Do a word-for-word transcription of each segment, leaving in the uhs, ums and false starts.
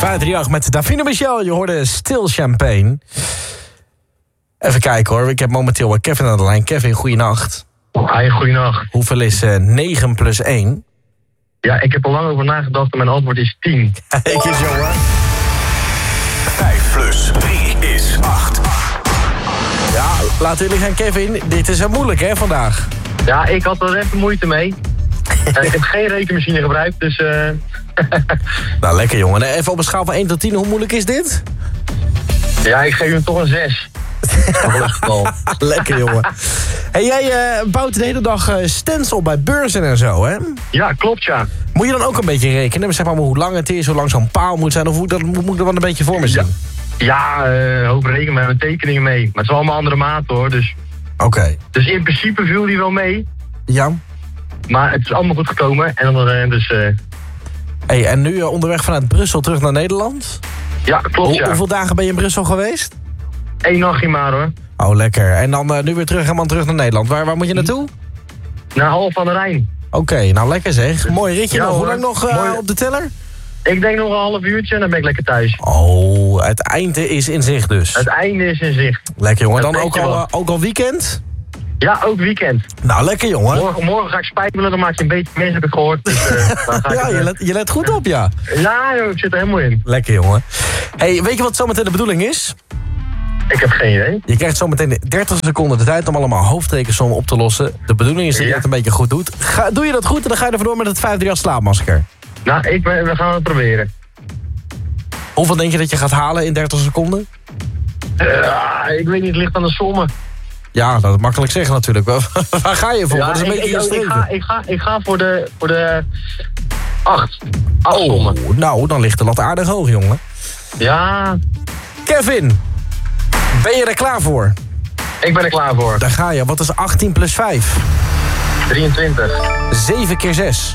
vijf drie acht met Davina Michel. Je hoorde Stil Champagne. Even kijken hoor. Ik heb momenteel Kevin aan de lijn. Kevin, goeienacht. Hi, goeienacht. Hoeveel is uh, negen plus één? Ja, ik heb er lang over nagedacht en mijn antwoord is tien. Kijk eens, jongen. vijf plus drie is acht. Ja, laten jullie gaan, Kevin. Dit is heel moeilijk, hè, vandaag. Ja, ik had er even moeite mee. En ik heb geen rekenmachine gebruikt, dus... Uh... Nou, lekker, jongen. Even op een schaal van één tot tien. Hoe moeilijk is dit? Ja, ik geef hem toch een zes. Lekker, jongen. Hey, jij uh, bouwt de hele dag uh, stands op bij beurzen en zo, hè? Ja, klopt, ja. Moet je dan ook een beetje rekenen? Zeg maar hoe lang het is, hoe lang zo'n paal moet zijn... of hoe, dat moet ik er wel een beetje voor me zien? Ja, ja uh, hoop reken met mijn tekeningen mee. Maar het is wel allemaal andere maten, hoor, dus... Oké. Okay. Dus in principe viel die wel mee. Ja. Maar het is allemaal goed gekomen. En dan uh, dus... Uh... Hey, en nu uh, onderweg vanuit Brussel terug naar Nederland? Ja, klopt, Ho- ja. Hoeveel dagen ben je in Brussel geweest? Eén nachtje maar, hoor. Oh, lekker. En dan uh, nu weer terug, helemaal terug naar Nederland. Waar, waar moet je naartoe? Naar Half van de Rijn. Oké, okay, nou lekker zeg. Mooi ritje ja, nog. Hoe hoor. lang nog uh, Mooi. op de teller? Ik denk nog een half uurtje en dan ben ik lekker thuis. Oh, het einde is in zicht dus. Het einde is in zicht. Lekker, jongen. Dat Dan weet ook je al, wel. uh, ook al weekend? Ja, ook weekend. Nou, lekker, jongen. Morgen, morgen ga ik spijbelen, dan maak je een beetje mensen, heb ik gehoord. Dus, uh, dan ga ik Ja, het, je uh, let, je let goed op, ja. Ja, joh, ik zit er helemaal in. Lekker, jongen. Hey, weet je wat zometeen de bedoeling is? Ik heb geen idee. Je krijgt zometeen dertig seconden de tijd om allemaal hoofdrekensommen op te lossen. De bedoeling is dat je Ja. het een beetje goed doet. Ga, doe je dat goed en dan ga je er vandoor met het vijf drie acht slaapmasker. Nou, ik, ben- we gaan het proberen. Hoeveel denk je dat je gaat halen in dertig seconden? Uh, ik weet niet, het ligt aan de sommen. Ja, dat is makkelijk zeggen natuurlijk. Waar ga je voor? Ja, dat is een ik, beetje ik, je ik, streven. ga, ik, ga, ik ga voor de, voor de acht. Acht sommen. Oh, nou, dan ligt de lat aardig hoog, jongen. Ja, Kevin, ben je er klaar voor? ik ben er klaar voor. Daar ga je. Wat is achttien plus vijf? drieëntwintig. zeven keer zes.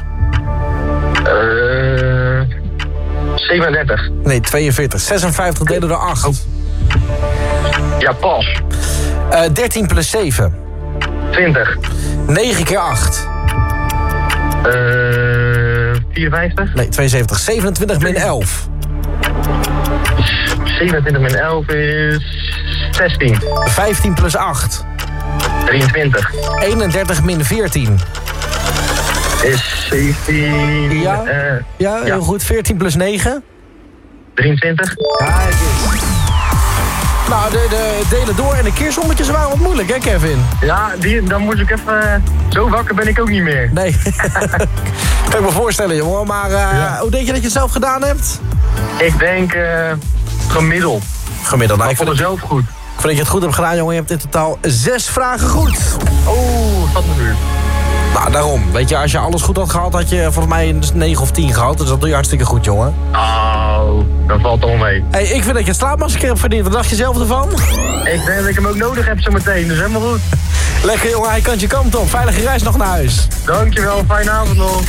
Uh, zevenendertig. Nee, tweeënveertig. zesenvijftig delen door acht. Ja, pas. Uh, dertien plus zeven. twintig. negen keer acht. Uh, vierenvijftig. Nee, tweeënzeventig. zevenentwintig min elf. zevenentwintig min elf is zestien. vijftien plus acht. drieëntwintig. eenendertig min veertien. Is zeventien. Ja? Uh, Ja, heel Ja. goed. veertien plus negen. drieëntwintig. Kijk eens. Nou, de, de delen door en de keersommetjes waren wat moeilijk, hè, Kevin? Ja, die, dan moet ik even... Zo wakker ben ik ook niet meer. Nee. Kan ik me voorstellen, jongen. Maar uh, Ja. hoe denk je dat je het zelf gedaan hebt? Ik denk uh, gemiddeld. Gemiddeld. Nou, Maar ik ik vind, vond dat, het zelf goed. ik vind dat je het goed hebt gedaan, jongen. Je hebt in totaal zes vragen goed. Oeh, dat is buurt. Nou, daarom. Weet je, als je alles goed had gehad, had je volgens mij een negen of tien gehad. Dus dat doe je hartstikke goed, jongen. Oh, dat valt al mee. Hey, ik vind dat je het slaapmasker hebt verdiend. Wat dacht je zelf ervan? Ik denk dat ik hem ook nodig heb zo meteen, dus helemaal goed. Lekker, jongen. Hij kant je kant op. Veilige reis nog naar huis. Dankjewel, fijne avond nog.